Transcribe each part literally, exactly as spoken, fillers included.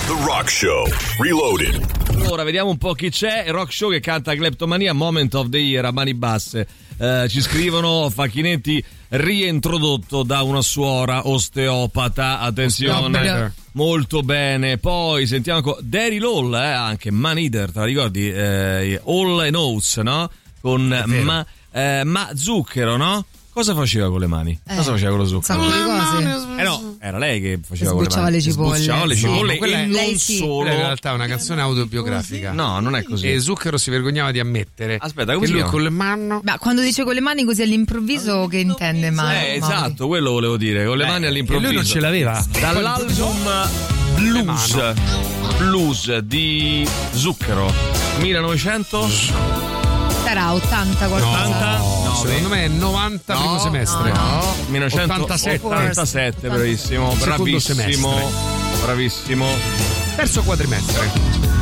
The Rock Show Reloaded. Allora vediamo un po' chi c'è. Il Rock Show che canta Kleptomania, Moment of the Year a mani basse. Eh, ci scrivono Facchinetti, riintrodotto da una suora osteopata. Attenzione, Osteopata. Molto bene. Poi sentiamo ancora Daryl Hall, eh, anche Man Eater, te la ricordi? Eh, All and Oates, no? Con ma, eh, ma zucchero, no? Cosa faceva con le mani? Eh, Cosa faceva con lo zucchero? Un sacco di cose. Eh no, era lei che faceva con le Sbucciava mani. le cipolle. Sbucciava le Sì. cipolle No, e è- non lei sì. solo. Quella in realtà è una canzone autobiografica. No, non è così. E Zucchero si vergognava di ammettere. Aspetta, come che si lui chiama? con le mani. Ma quando dice con le mani così all'improvviso, che intende mano? Eh, esatto, quello volevo dire, con le mani E all'improvviso. lui non ce l'aveva. Dall'album Blues Blues di Zucchero millenovecento Sarà ottanta qualcosa. ottanta? No, secondo me è novanta primo semestre. No, millenovecentottantasette, ottantasette. bravissimo, Secondo bravissimo, semestre. bravissimo. Terzo quadrimestre.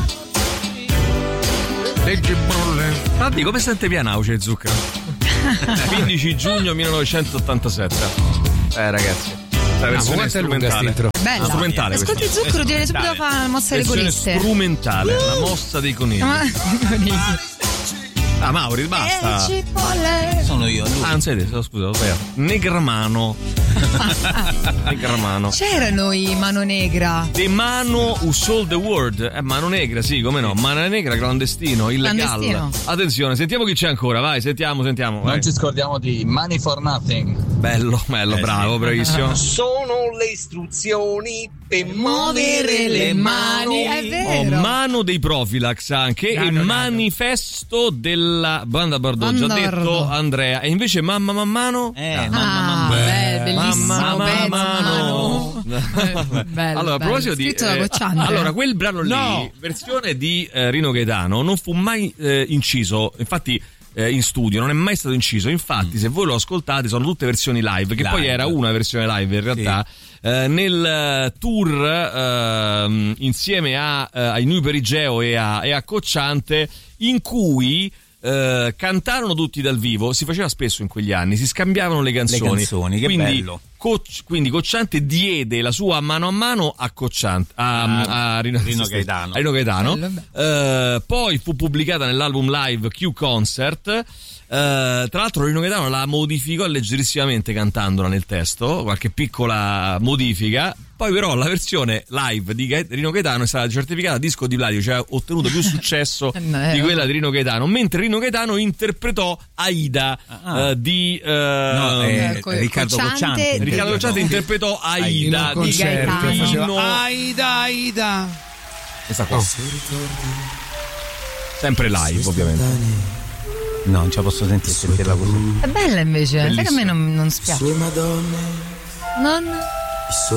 Leggi bolle. Infatti, come sente Pianauce Zucchero? quindici giugno millenovecentottantasette. Eh ragazzi, la versione quanto è lunga sta strumentale. intro? Bella. Strumentale questa. Ascolti Zucchero, ti viene subito a fare la mossa delle Versione coriste. strumentale, la mossa dei conigli. Ah, Ah, Mauri, basta. cipolle. Sono io, lui. Ah, non sei te, scusa, ho sbagliato. Negramano. Negramano. C'erano i Mano Negra. The Mano Who Sold the World. Eh, Mano Negra, sì, come no. Mano Negra, clandestino, illegale. Clandestino. Attenzione, sentiamo chi c'è ancora, vai, sentiamo, sentiamo. Vai. Non ci scordiamo di Money for Nothing. Bello, bello, Eh, bravo, sì. bravissimo. Sono le istruzioni per Muovere le mani. È Oh, vero. mano dei Profilax anche Nano, e nano. manifesto della Banda Bardot, già Banda detto Bardot. Andrea. E invece mamma man mano Eh, Ah, mamma, mamma. beh, bellissimo Mamma man pezzo, mano. Mano. Bello, allora, a bello. proposito di Scritto da eh, Cocciante. allora, quel brano lì, No. versione di eh, Rino Gaetano, non fu mai eh, inciso. Infatti eh, in studio non è mai stato inciso. Infatti, Mm. se voi lo ascoltate, sono tutte versioni live, che Live. poi era una versione live in realtà. Eh, nel eh, tour eh, insieme a, eh, ai New Perigeo e a, e a Cocciante, in cui eh, cantarono tutti dal vivo. Si faceva spesso in quegli anni, si scambiavano le canzoni, canzoni, che quindi, bello. Coc- quindi Cocciante diede la sua mano a mano a Cocciante, a, Ah, a Rino, Rino Gaetano. a Rino Gaetano. Bello, Eh, poi fu pubblicata nell'album live Q Concert. Eh, tra l'altro Rino Gaetano la modificò leggerissimamente cantandola nel testo, qualche piccola modifica. Poi però la versione live di Gaet- Rino Gaetano è stata certificata disco di platino, cioè ha ottenuto più successo Eh, di quella di Rino Gaetano, mentre Rino Gaetano interpretò Aida Ah. eh, di eh, No, eh, Ecco, Riccardo Cocciante. Cocciante. Riccardo Cocciante interpretò In Aida un di concerto Gaetano. faceva Aida, Aida. questa qua. Sempre live ovviamente. No, non ce la posso sentire, sentirla così. È bella invece. Sai che a me Bellissima. non, non spiace. Sue madonne, Non... i